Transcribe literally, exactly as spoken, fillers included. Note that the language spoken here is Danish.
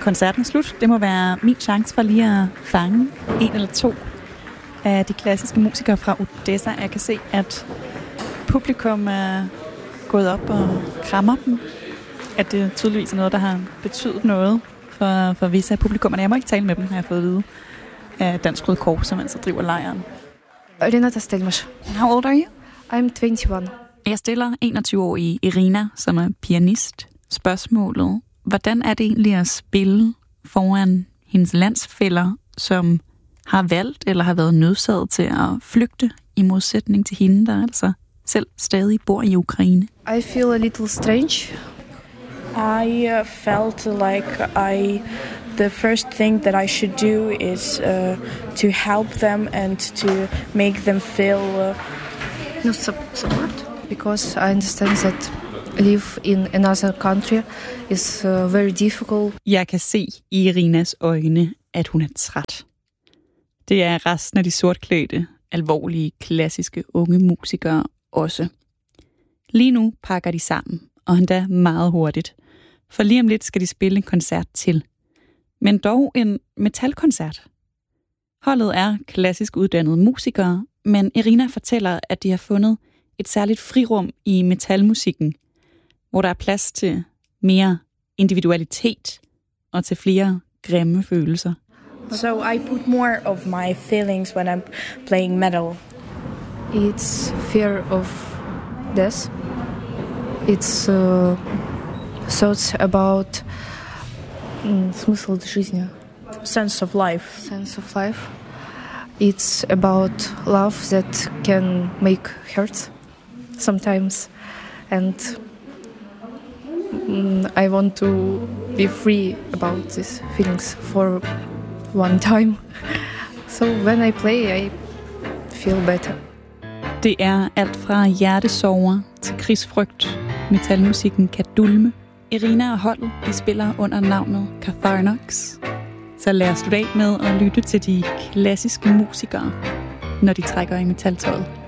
koncerten er slut. Det må være min chance for lige at fange en eller to af de klassiske musikere fra Odessa. Jeg kan se, at publikum er gået op og krammer dem. At det tydeligvis er noget, der har betydet noget for, for visse af publikummerne. Jeg må ikke tale med dem, har jeg fået at vide, af Dansk Røde Kors, som altså driver lejren. Renata Stelmash. How old are you? I'm twenty-one. Jeg stiller enogtyve-årige Irina, som er pianist, spørgsmålet. Hvordan er det egentlig at spille foran hendes landsfæller, som har valgt eller har været nødsaget til at flygte i modsætning til hende, der altså selv stadig bor i Ukraine? I feel a little strange. I uh, felt like I, the first thing that I should do is uh, to help them and to make them feel uh, no support. Because I understand that live in another country is uh, very difficult. Jeg kan se i Irinas øjne, at hun er træt. Det er resten af de sortklædte, alvorlige, klassiske unge musikere også. Lige nu pakker de sammen, og endda meget hurtigt. For lige om lidt skal de spille en koncert til. Men dog en metalkoncert. Holdet er klassisk uddannede musikere, men Irina fortæller, at de har fundet et særligt frirum i metalmusikken, hvor der er plads til mere individualitet og til flere grimme følelser. So I put more of my feelings when I'm playing metal. It's fear of death. It's uh, thoughts about смысл жизни. Sense of life. Sense of life. It's about love that can make hurt sometimes, and mm, I want to be free about these feelings for one time. So when I play, I feel better. Det er alt fra hjertesorger til krigsfrygt. Metalmusikken kan dulme. Irina og holdet, de spiller under navnet Catharnox. Så lad os slutte af med at lytte til de klassiske musikere, når de trækker i metaltøjet.